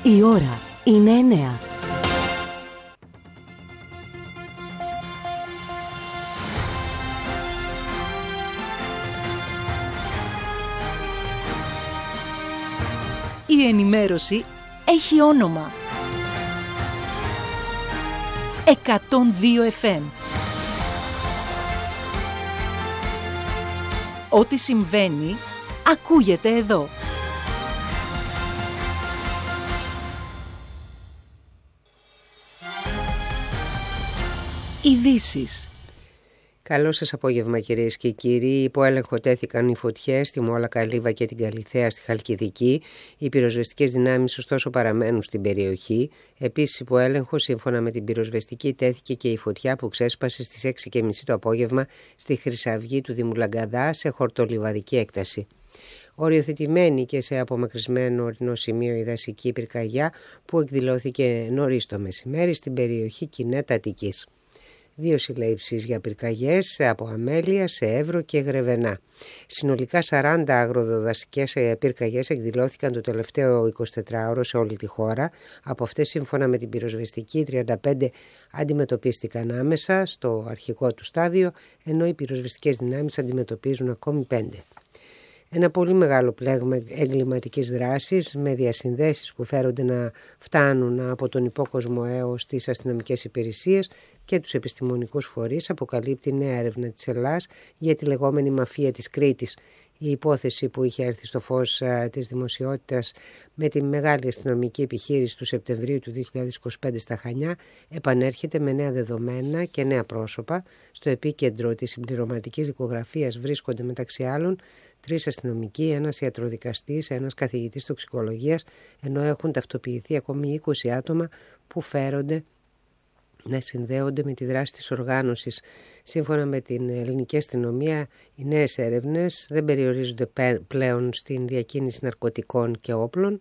Η ώρα είναι 9. Η ενημέρωση έχει όνομα. 102 FM. Ό,τι συμβαίνει, ακούγεται εδώ. Ειδήσεις. Καλό σας απόγευμα κυρίες και κύριοι. Υπό έλεγχο τέθηκαν οι φωτιές στη Μόλα Καλύβα και την Καλιθέα στη Χαλκιδική. Οι πυροσβεστικές δυνάμεις ωστόσο παραμένουν στην περιοχή. Επίσης υπό έλεγχο σύμφωνα με την πυροσβεστική τέθηκε και η φωτιά που ξέσπασε στις 6:30 το απόγευμα στη Χρυσαυγή του Δήμου Λαγκαδά σε χορτολιβαδική έκταση. Οριοθετημένη και σε απομακρυσμένο ορεινό σημείο η δασική πυρκαγιά που εκδηλώθηκε νωρίς το μεσημέρι στην περιοχή Κινέτα Αττικής. 2 συλλήψεις για πυρκαγιές από αμέλεια σε Εύρο και Γρεβενά. Συνολικά 40 αγροδοδασικές πυρκαγιές εκδηλώθηκαν το τελευταίο 24ωρο σε όλη τη χώρα. Από αυτές σύμφωνα με την πυροσβεστική 35 αντιμετωπίστηκαν άμεσα στο αρχικό του στάδιο, ενώ οι πυροσβεστικές δυνάμεις αντιμετωπίζουν ακόμη 5. Ένα πολύ μεγάλο πλέγμα εγκληματικής δράσης με διασυνδέσεις που φέρονται να φτάνουν από τον υπόκοσμο έως τις αστυνομικές υπηρεσίες και τους επιστημονικούς φορείς αποκαλύπτει νέα έρευνα της Ελλάς για τη λεγόμενη μαφία της Κρήτης. Η υπόθεση που είχε έρθει στο φως της δημοσιότητας με τη μεγάλη αστυνομική επιχείρηση του Σεπτεμβρίου του 2025 στα Χανιά επανέρχεται με νέα δεδομένα και νέα πρόσωπα. Στο επίκεντρο της συμπληρωματικής δικογραφίας βρίσκονται μεταξύ άλλων 3 αστυνομικοί, ένας ιατροδικαστής, ένας καθηγητής τοξικολογίας, ενώ έχουν ταυτοποιηθεί ακόμη 20 άτομα που φέρονται να συνδέονται με τη δράση της οργάνωσης. Σύμφωνα με την ελληνική αστυνομία, οι νέες έρευνες δεν περιορίζονται πλέον στην διακίνηση ναρκωτικών και όπλων,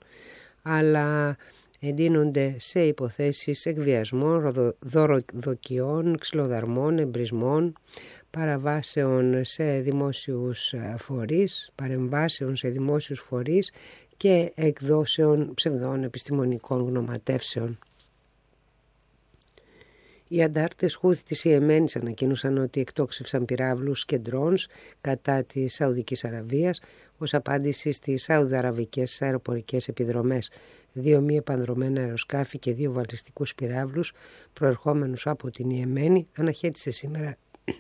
αλλά εντείνονται σε υποθέσεις εκβιασμών, δωροδοκιών, ξυλοδαρμών, εμπρισμών, παραβάσεων σε δημόσιους φορείς, παρεμβάσεων σε δημόσιους φορείς και εκδόσεων ψευδών επιστημονικών γνωματεύσεων. Οι αντάρτες Χούθη της Ιεμένης ανακοίνωσαν ότι εκτόξευσαν πυράβλους και ντρόუნς κατά της Σαουδικής Αραβίας ως απάντηση στις σαουδαραβικές αεροπορικές επιδρομές. 2 μη επανδρομένα αεροσκάφη και 2 βαλιστικούς πυράβλους προερχόμενους από την Ιεμένη αναχέτησε σήμερα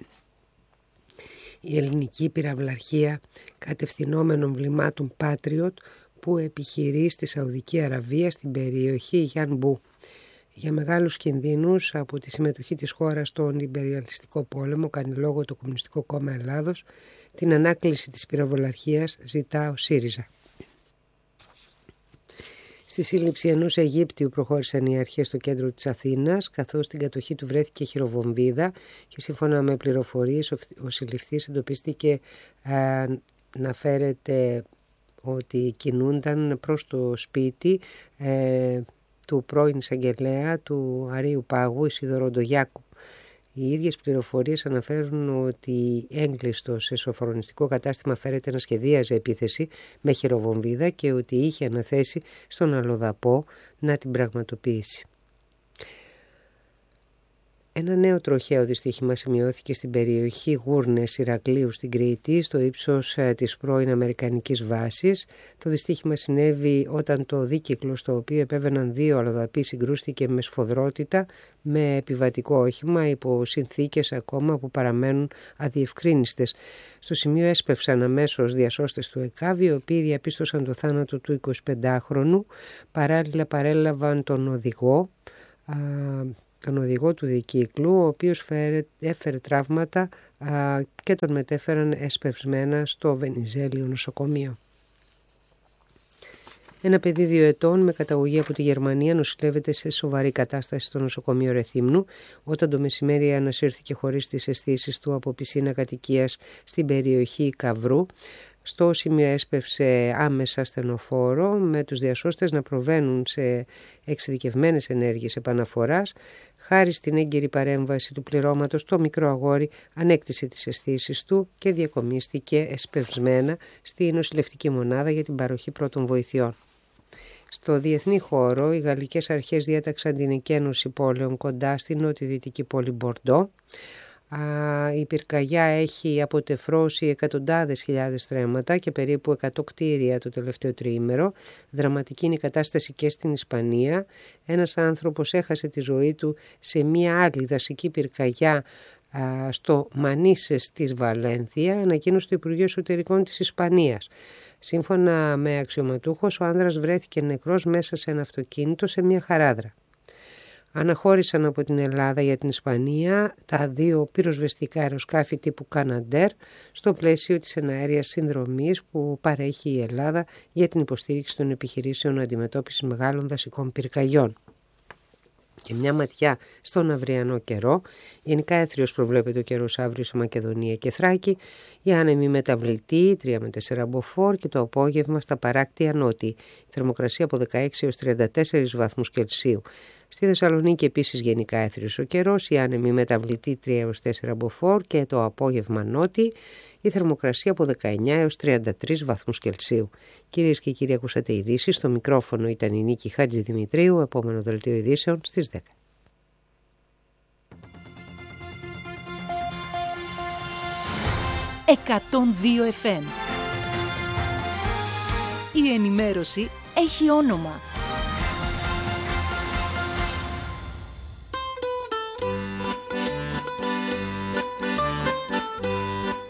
η ελληνική πυραυλαρχία κατευθυνόμενων βλημάτων Patriot που επιχειρεί στη Σαουδική Αραβία στην περιοχή Γιανμπού. Για μεγάλους κινδύνους από τη συμμετοχή της χώρας στον ιμπεριαλιστικό πόλεμο κάνει λόγο το Κομμουνιστικό Κόμμα Ελλάδος. Την ανάκληση της πυραυλαρχίας ζητά ο ΣΥΡΙΖΑ. Στη σύλληψη ενός Αιγύπτιου προχώρησαν οι αρχές στο κέντρο της Αθήνας, καθώς στην κατοχή του βρέθηκε χειροβομβίδα και σύμφωνα με πληροφορίες ο συλληφθής εντοπίστηκε να φέρεται ότι κινούνταν προς το σπίτι του πρώην εισαγγελέα του Αρείου Πάγου, Ισίδωρο Ντογιάκου. Οι ίδιες πληροφορίες αναφέρουν ότι έγκλειστο σε σοφρονιστικό κατάστημα φέρεται να σχεδίαζε επίθεση με χειροβομβίδα και ότι είχε αναθέσει στον αλλοδαπό να την πραγματοποιήσει. Ένα νέο τροχαίο δυστύχημα σημειώθηκε στην περιοχή Γούρνες Ηρακλείου στην Κρήτη, στο ύψος της πρώην Αμερικανικής βάσης. Το δυστύχημα συνέβη όταν το δίκυκλο στο οποίο επέβαιναν 2 αλλοδαποί συγκρούστηκε με σφοδρότητα με επιβατικό όχημα υπό συνθήκες ακόμα που παραμένουν αδιευκρίνιστες. Στο σημείο έσπευσαν αμέσως διασώστες του ΕΚΑΒ, οι οποίοι διαπίστωσαν το θάνατο του 25χρονου. Παράλληλα παρέλαβαν τον οδηγό του δικύκλου, ο οποίος έφερε τραύματα και τον μετέφεραν εσπευσμένα στο Βενιζέλιο νοσοκομείο. Ένα παιδί 2 ετών με καταγωγή από τη Γερμανία νοσηλεύεται σε σοβαρή κατάσταση στο νοσοκομείο Ρεθύμνου όταν το μεσημέρι ανασύρθηκε χωρίς τις αισθήσεις του από πισίνα κατοικίας στην περιοχή Καβρού. Στο σημείο έσπευσε άμεσα στενοφόρο με τους διασώστες να προβαίνουν σε εξειδικευμένες ενέργειες επαναφοράς. Χάρη στην έγκαιρη παρέμβαση του πληρώματος, το μικρό αγόρι ανέκτησε τις αισθήσεις του και διακομίστηκε εσπευσμένα στη νοσηλευτική μονάδα για την παροχή πρώτων βοηθειών. Στο διεθνή χώρο, οι γαλλικές αρχές διέταξαν την εκένωση πόλεων κοντά στην νοτιοδυτική πόλη Μπορντό. Η πυρκαγιά έχει αποτεφρώσει εκατοντάδες χιλιάδες στρέμματα και περίπου 100 κτίρια το τελευταίο τριήμερο. Δραματική είναι η κατάσταση και στην Ισπανία. Ένας άνθρωπος έχασε τη ζωή του σε μια άλλη δασική πυρκαγιά στο Μανίσες της Βαλένθια, ανακοίνωσε το Υπουργείο Εσωτερικών της Ισπανίας. Σύμφωνα με αξιωματούχος, ο άνδρας βρέθηκε νεκρός μέσα σε ένα αυτοκίνητο σε μια χαράδρα. Αναχώρησαν από την Ελλάδα για την Ισπανία τα 2 πυροσβεστικά αεροσκάφη τύπου Canadair στο πλαίσιο της εναέριας συνδρομής που παρέχει η Ελλάδα για την υποστήριξη των επιχειρήσεων αντιμετώπισης μεγάλων δασικών πυρκαγιών. Και μια ματιά στον αυριανό καιρό. Γενικά έθριος προβλέπεται ο καιρός αύριο σε Μακεδονία και Θράκη. Η άνεμη μεταβλητή 3 με 4 μποφόρ και το απόγευμα στα παράκτια νότια. Η θερμοκρασία από 16 έως 34 βαθμούς Κελσίου. Στη Θεσσαλονίκη επίσης γενικά έθριος ο καιρός, η άνεμη μεταβλητή 3 έως 4 μποφόρ και το απόγευμα νότι, η θερμοκρασία από 19 έως 33 βαθμούς Κελσίου. Κυρίες και κύριοι, ακούσατε ειδήσεις. Στο μικρόφωνο ήταν η Νίκη Χατζηδημητρίου. Επόμενο δελτίο ειδήσεων στις 10. «102 FM». Η ενημέρωση έχει όνομα.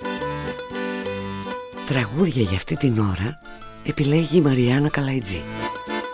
Τραγούδια για αυτή την ώρα επιλέγει η Μαριάννα Καλαϊτζή.